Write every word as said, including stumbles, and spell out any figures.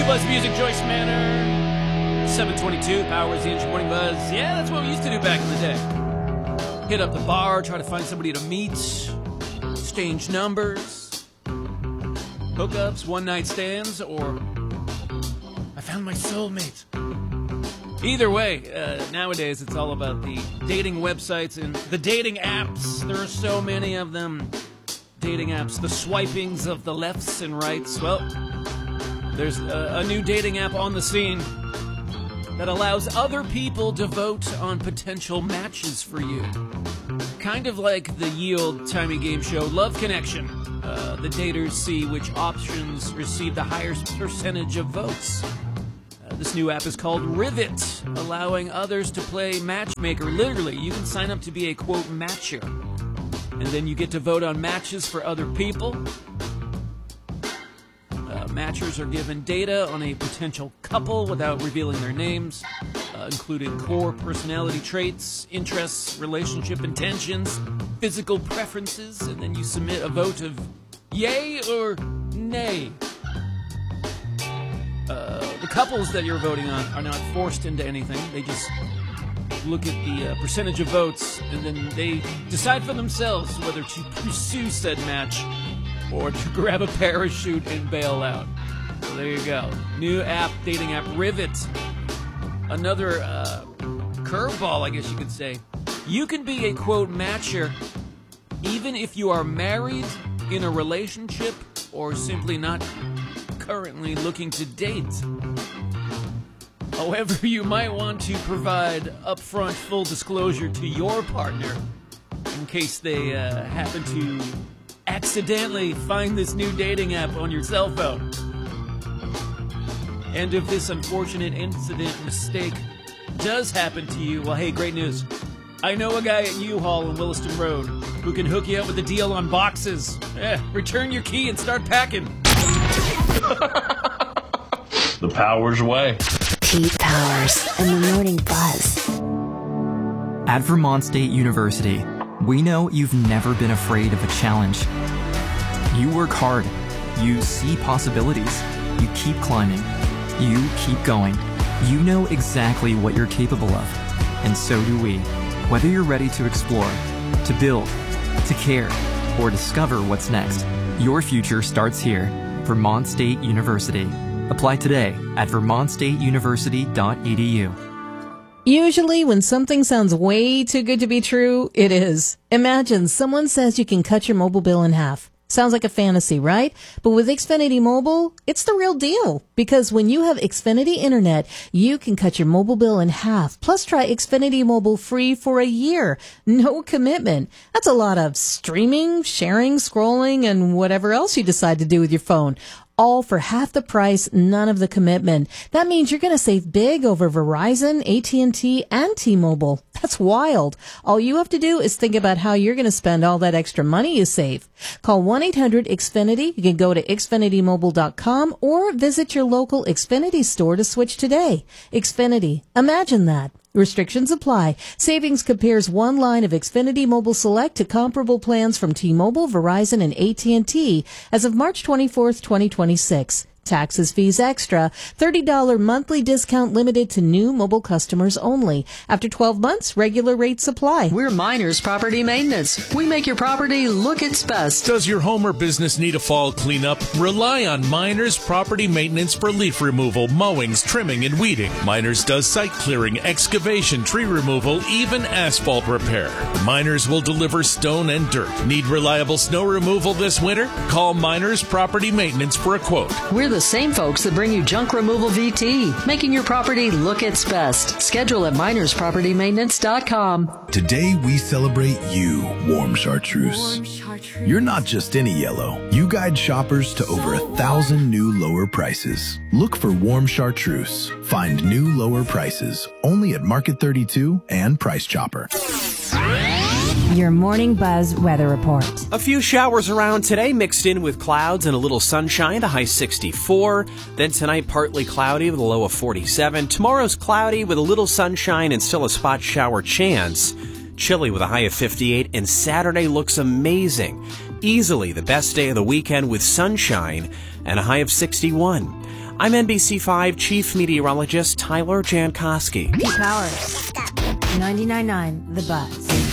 Buzz Music, Joyce Manor. seven twenty-two, Powers, the Engine Morning Buzz. Yeah, that's what we used to do back in the day. Hit up the bar, try to find somebody to meet, exchange numbers, hookups, one-night stands, or I found my soulmate. Either way, uh, nowadays it's all about the dating websites and the dating apps. There are so many of them. Dating apps, the swipings of the lefts and rights. Well, there's a, a new dating app on the scene that allows other people to vote on potential matches for you. Kind of like the ye old-timey game show Love Connection. Uh, the daters see which options receive the highest percentage of votes. Uh, this new app is called Rivet, allowing others to play matchmaker. Literally, you can sign up to be a, quote, matcher. And then you get to vote on matches for other people. Uh, matchers are given data on a potential couple without revealing their names, uh, including core personality traits, interests, relationship intentions, physical preferences, and then you submit a vote of yay or nay. Uh, the couples that you're voting on are not forced into anything. They just look at the uh, percentage of votes, and then they decide for themselves whether to pursue said match or to grab a parachute and bail out. So there you go. New app, dating app, Rivet. Another uh, curveball, I guess you could say. You can be a, quote, matcher even if you are married, in a relationship, or simply not currently looking to date. However, you might want to provide upfront full disclosure to your partner in case they uh, happen to accidentally find this new dating app on your cell phone. And if this unfortunate incident mistake does happen to you, well, hey, great news. I know a guy at U-Haul on Williston Road who can hook you up with a deal on boxes. Eh, return your key and start packing. The Powers way. Pete Powers and the Morning Buzz. At Vermont State University, we know you've never been afraid of a challenge. You work hard. You see possibilities. You keep climbing. You keep going. You know exactly what you're capable of. And so do we. Whether you're ready to explore, to build, to care, or discover what's next, your future starts here. Vermont State University. Apply today at vermont state university dot e d u. Usually when something sounds way too good to be true, it is. Imagine someone says you can cut your mobile bill in half. Sounds like a fantasy, right? But with Xfinity Mobile, it's the real deal. Because when you have Xfinity Internet, you can cut your mobile bill in half. Plus, try Xfinity Mobile free for a year. No commitment. That's a lot of streaming, sharing, scrolling, and whatever else you decide to do with your phone. All for half the price, none of the commitment. That means you're going to save big over Verizon, A T and T, and T-Mobile. That's wild. All you have to do is think about how you're going to spend all that extra money you save. Call one eight hundred X Finity. You can go to xfinity mobile dot com or visit your local Xfinity store to switch today. Xfinity. Imagine that. Restrictions apply. Savings compares one line of Xfinity Mobile Select to comparable plans from T-Mobile, Verizon, and A T and T as of March twenty-fourth, twenty twenty-six. Taxes, fees extra. thirty dollars monthly discount limited to new mobile customers only. After twelve months, regular rates apply. We're Miners Property Maintenance. We make your property look its best. Does your home or business need a fall cleanup? Rely on Miners Property Maintenance for leaf removal, mowings, trimming, and weeding. Miners does site clearing, excavation, tree removal, even asphalt repair. Miners will deliver stone and dirt. Need reliable snow removal this winter? Call Miners Property Maintenance for a quote. We're the same folks that bring you junk removal V T, making your property look its best. Schedule at miners property maintenance dot com. Today we celebrate you, Warm Chartreuse. Warm Chartreuse. You're not just any yellow. You guide shoppers to over a thousand new lower prices. Look for Warm Chartreuse. Find new lower prices only at Market thirty-two and Price Chopper. Your Morning Buzz weather report. A few showers around today, mixed in with clouds and a little sunshine, a high sixty-four. Then tonight, partly cloudy with a low of forty-seven. Tomorrow's cloudy with a little sunshine and still a spot shower chance. Chilly with a high of fifty-eight. And Saturday looks amazing. Easily the best day of the weekend with sunshine and a high of sixty-one. I'm N B C five Chief Meteorologist Tyler Jankowski. Pete Powers. ninety-nine point nine The Buzz.